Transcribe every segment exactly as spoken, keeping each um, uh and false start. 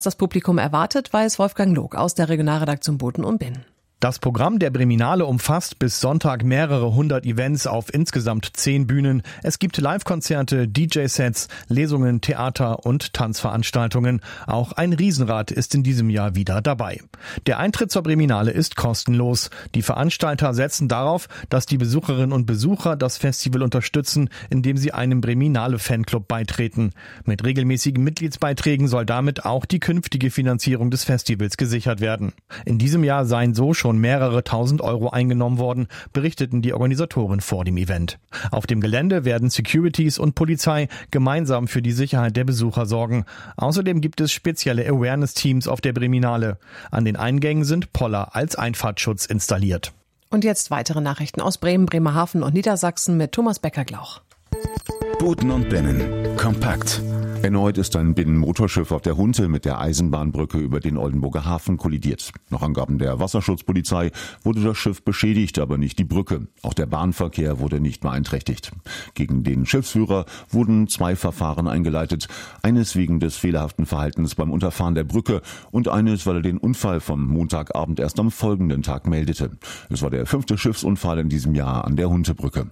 das Publikum erwartet, weiß Wolfgang Log aus der Regionalredaktion Boden und Binn. Das Programm der Breminale umfasst bis Sonntag mehrere hundert Events auf insgesamt zehn Bühnen. Es gibt Live-Konzerte, D J-Sets, Lesungen, Theater und Tanzveranstaltungen. Auch ein Riesenrad ist in diesem Jahr wieder dabei. Der Eintritt zur Breminale ist kostenlos. Die Veranstalter setzen darauf, dass die Besucherinnen und Besucher das Festival unterstützen, indem sie einem Breminale-Fanclub beitreten. Mit regelmäßigen Mitgliedsbeiträgen soll damit auch die künftige Finanzierung des Festivals gesichert werden. In diesem Jahr seien so schon mehrere tausend Euro eingenommen worden, berichteten die Organisatoren vor dem Event. Auf dem Gelände werden Securities und Polizei gemeinsam für die Sicherheit der Besucher sorgen. Außerdem gibt es spezielle Awareness-Teams auf der Breminale. An den Eingängen sind Poller als Einfahrtschutz installiert. Und jetzt weitere Nachrichten aus Bremen, Bremerhaven und Niedersachsen mit Thomas Becker-Glauch. Boden und Binnen. Kompakt. Erneut ist ein Binnenmotorschiff auf der Hunte mit der Eisenbahnbrücke über den Oldenburger Hafen kollidiert. Nach Angaben der Wasserschutzpolizei wurde das Schiff beschädigt, aber nicht die Brücke. Auch der Bahnverkehr wurde nicht beeinträchtigt. Gegen den Schiffsführer wurden zwei Verfahren eingeleitet. Eines wegen des fehlerhaften Verhaltens beim Unterfahren der Brücke und eines, weil er den Unfall vom Montagabend erst am folgenden Tag meldete. Es war der fünfte Schiffsunfall in diesem Jahr an der Huntebrücke.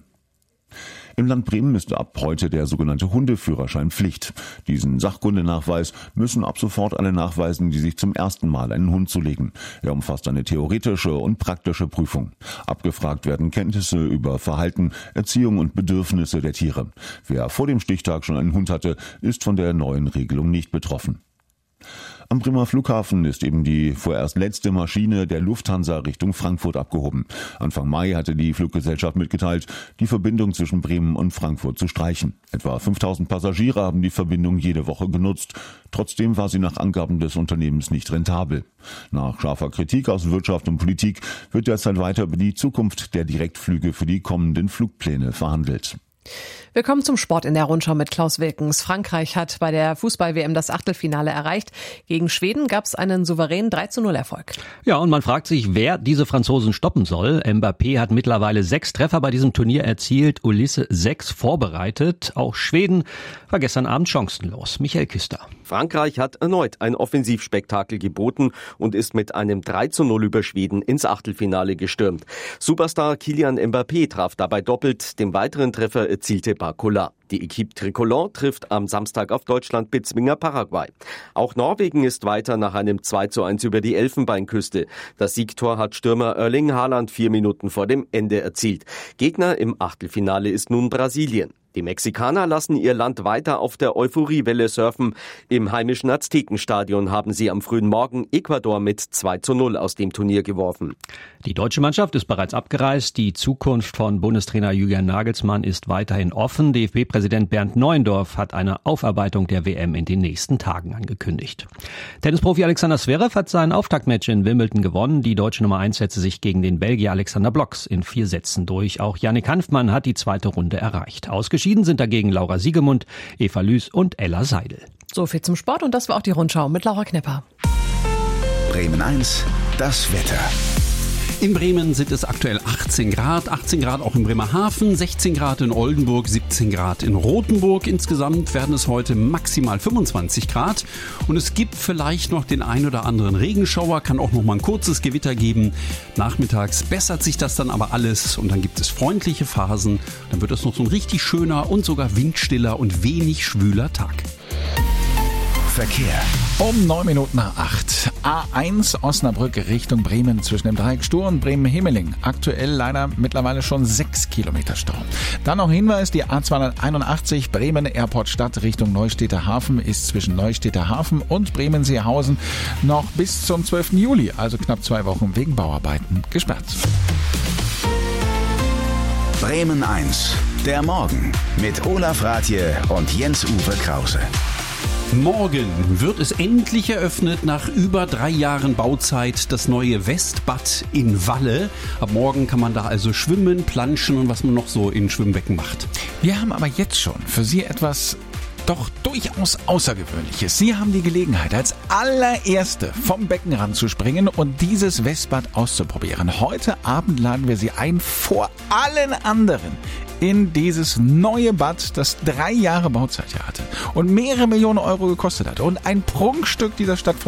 Im Land Bremen ist ab heute der sogenannte Hundeführerschein Pflicht. Diesen Sachkundenachweis müssen ab sofort alle nachweisen, die sich zum ersten Mal einen Hund zulegen. Er umfasst eine theoretische und praktische Prüfung. Abgefragt werden Kenntnisse über Verhalten, Erziehung und Bedürfnisse der Tiere. Wer vor dem Stichtag schon einen Hund hatte, ist von der neuen Regelung nicht betroffen. Am Bremer Flughafen ist eben die vorerst letzte Maschine der Lufthansa Richtung Frankfurt abgehoben. Anfang Mai hatte die Fluggesellschaft mitgeteilt, die Verbindung zwischen Bremen und Frankfurt zu streichen. Etwa fünftausend Passagiere haben die Verbindung jede Woche genutzt. Trotzdem war sie nach Angaben des Unternehmens nicht rentabel. Nach scharfer Kritik aus Wirtschaft und Politik wird derzeit weiter über die Zukunft der Direktflüge für die kommenden Flugpläne verhandelt. Wir kommen zum Sport in der Rundschau mit Klaus Wilkens. Frankreich hat bei der Fußball-W M das Achtelfinale erreicht. Gegen Schweden gab es einen souveränen drei zu null Erfolg. Ja, und man fragt sich, wer diese Franzosen stoppen soll. Mbappé hat mittlerweile sechs Treffer bei diesem Turnier erzielt, Ulisse sechs vorbereitet. Auch Schweden war gestern Abend chancenlos. Michael Küster. Frankreich hat erneut ein Offensivspektakel geboten und ist mit einem drei zu null über Schweden ins Achtelfinale gestürmt. Superstar Kylian Mbappé traf dabei doppelt, den weiteren Treffer erzielte Barcola. Die Equipe Tricolore trifft am Samstag auf Deutschland-Bezwinger Paraguay. Auch Norwegen ist weiter nach einem zwei zu eins über die Elfenbeinküste. Das Siegtor hat Stürmer Erling Haaland vier Minuten vor dem Ende erzielt. Gegner im Achtelfinale ist nun Brasilien. Die Mexikaner lassen ihr Land weiter auf der Euphoriewelle surfen. Im heimischen Aztekenstadion haben sie am frühen Morgen Ecuador mit zwei zu null aus dem Turnier geworfen. Die deutsche Mannschaft ist bereits abgereist. Die Zukunft von Bundestrainer Julian Nagelsmann ist weiterhin offen. D F B-Präsident Bernd Neuendorf hat eine Aufarbeitung der W M in den nächsten Tagen angekündigt. Tennisprofi Alexander Zverev hat sein Auftaktmatch in Wimbledon gewonnen. Die deutsche Nummer eins setzte sich gegen den Belgier Alexander Blocks in vier Sätzen durch. Auch Yannick Hanfmann hat die zweite Runde erreicht. Ausgeschieden sind dagegen Laura Siegemund, Eva Lüß und Ella Seidel. So viel zum Sport und das war auch die Rundschau mit Laura Knepper. Bremen eins, das Wetter. In Bremen sind es aktuell achtzehn Grad, achtzehn Grad auch in Bremerhaven, sechzehn Grad in Oldenburg, siebzehn Grad in Rothenburg. Insgesamt werden es heute maximal fünfundzwanzig Grad und es gibt vielleicht noch den ein oder anderen Regenschauer, kann auch noch mal ein kurzes Gewitter geben. Nachmittags bessert sich das dann aber alles und dann gibt es freundliche Phasen. Dann wird es noch so ein richtig schöner und sogar windstiller und wenig schwüler Tag. Verkehr. Um neun Minuten nach acht. A eins Osnabrück Richtung Bremen zwischen dem Dreieck Stur und Bremen-Himmeling. Aktuell leider mittlerweile schon sechs Kilometer Stau. Dann noch Hinweis, die A zweihunderteinundachtzig Bremen Airport Stadt Richtung Neustädter Hafen ist zwischen Neustädter Hafen und Bremen-Seehausen noch bis zum zwölften Juli, also knapp zwei Wochen wegen Bauarbeiten, gesperrt. Bremen eins, der Morgen mit Olaf Rathje und Jens-Uwe Krause. Morgen wird es endlich eröffnet nach über drei Jahren Bauzeit das neue Westbad in Walle. Ab morgen kann man da also schwimmen, planschen und was man noch so in Schwimmbecken macht. Wir haben aber jetzt schon für Sie etwas doch durchaus Außergewöhnliches. Sie haben die Gelegenheit, als allererste vom Beckenrand zu springen und dieses Westbad auszuprobieren. Heute Abend laden wir Sie ein, vor allen anderen in dieses neue Bad, das drei Jahre Bauzeit hatte und mehrere Millionen Euro gekostet hat und ein Prunkstück dieser Stadt